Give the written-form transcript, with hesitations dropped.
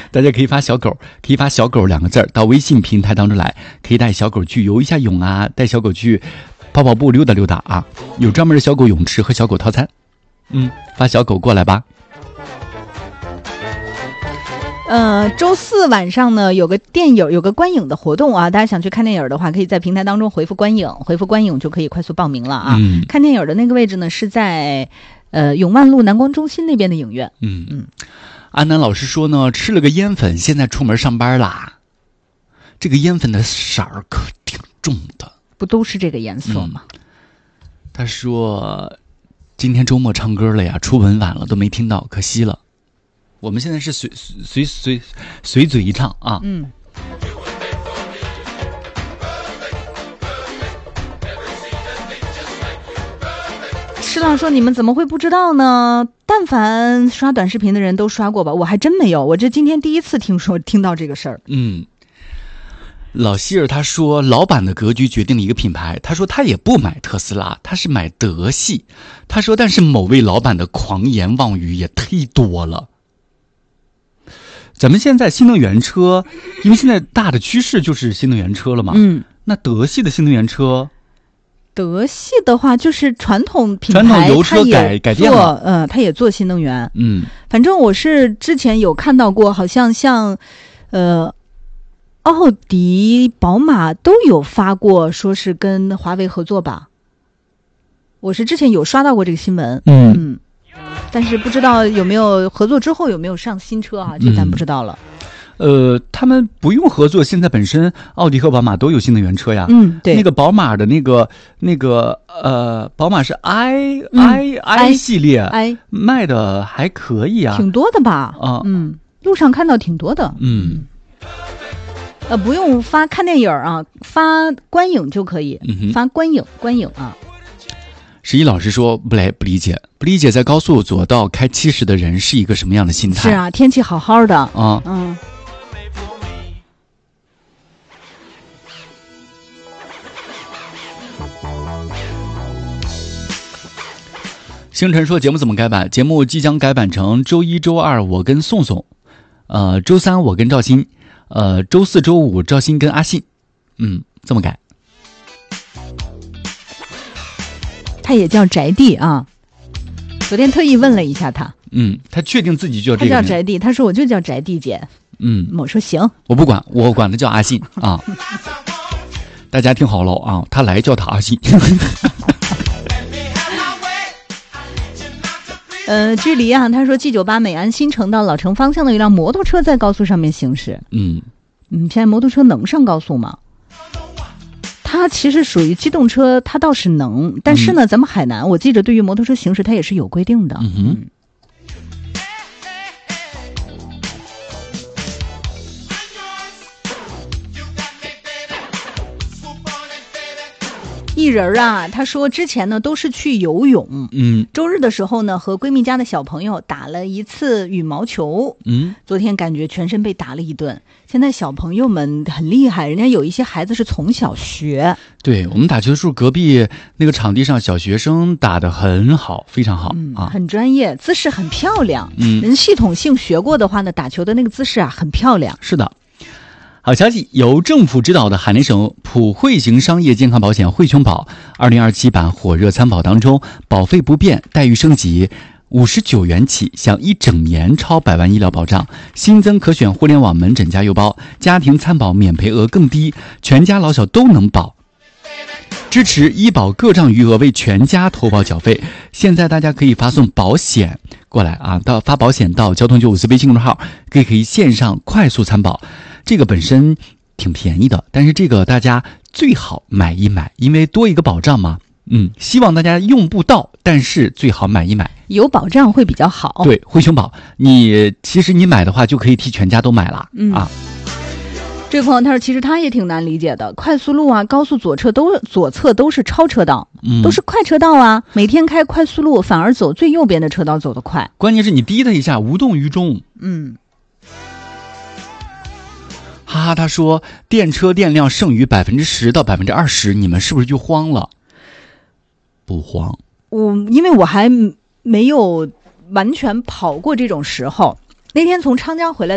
大家可以发小狗2个字到微信平台当中来，可以带小狗去游一下泳啊，带小狗去跑跑步溜达溜达啊，有专门的小狗泳池和小狗套餐。发小狗过来吧。 周四晚上呢有个观影的活动啊，大家想去看电影的话，可以在平台当中回复观影就可以快速报名了啊。看电影的那个位置呢是在永万路南光中心那边的影院。 安南老师说呢，吃了个烟粉，现在出门上班啦。这个烟粉的色儿可挺重的， 不都是这个颜色吗？ 他说今天周末唱歌了呀，出门晚了都没听到，可惜了。我们现在是随嘴一唱啊。 石老说你们怎么会不知道呢？但凡刷短视频的人都刷过吧，我还真没有，我这今天第一次听到这个事儿。 老希尔他说老板的格局决定了一个品牌，他说他也不买特斯拉，他是买德系。他说但是某位老板的狂言妄语也忒多了。咱们现在新能源车，因为现在大的趋势就是新能源车了嘛。那德系的新能源车， 德系的话就是传统品牌， 传统油车改电了， 它也做新能源。 反正我是之前有看到过，好像奥迪、宝马都有发过，说是跟华为合作吧。我是之前有刷到过这个新闻。但是不知道有没有合作之后有没有上新车啊？这咱不知道了。 他们不用合作，现在本身奥迪和宝马都有新能源车呀。 对。 那个宝马的那个宝马是 i 系列 ，i 卖的还可以啊， 挺多的吧？路上看到挺多的。不用发看电影啊，发观影就可以。发观影啊。 11老师说不理解在高速左道开70的人是一个什么样的心态。 是啊，天气好好的啊。星辰说节目怎么改版？节目即将改版成周一周二我跟宋宋，周三我跟赵鑫，周四周五赵鑫跟阿信。这么改。 他也叫宅地啊，昨天特意问了一下他。 他确定自己就叫这个。 他叫宅地，他说我就叫宅地姐。我说行， 我不管，我管他叫阿信啊。大家听好了啊，他来叫他阿信。 距离啊，他说 G98 美安新城到老城方向的一辆摩托车在高速上面行驶。现在摩托车能上高速吗？它其实属于机动车，它倒是能，但是呢，咱们海南我记着对于摩托车行驶它也是有规定的。艺人啊，他说之前呢都是去游泳，周日的时候呢和闺蜜家的小朋友打了一次羽毛球，昨天感觉全身被打了一顿。现在小朋友们很厉害，人家有一些孩子是从小学。 对，我们打球的时候隔壁那个场地上小学生打得很好，非常好很专业，姿势很漂亮。人系统性学过的话呢，打球的那个姿势啊很漂亮。 是的。好消息，由政府指导的海南省普惠型商业健康保险惠琼保2027版火热参保当中，保费不变，待遇升级，59元起享一整年超100万医疗保障，新增可选互联网门诊加邮包，家庭参保免赔额更低，全家老小都能保。支持医保各账余额为全家投保缴费。现在大家可以发送保险过来啊，发保险到交通954微信公众号，可以线上快速参保。这个本身挺便宜的，但是这个大家最好买一买，因为多一个保障嘛。希望大家用不到，但是最好买一买， 有保障会比较好。 对，惠琼保，其实你买的话就可以替全家都买了啊。 这位朋友他说，其实他也挺难理解的，快速路啊、高速左侧都是超车道，都是快车道啊。每天开快速路反而走最右边的车道走得快， 关键是你滴他一下无动于衷。哈哈，他说电车电量剩余10%到20%，你们是不是就慌了？不慌， 因为我还没有完全跑过这种时候。那天从昌江回来。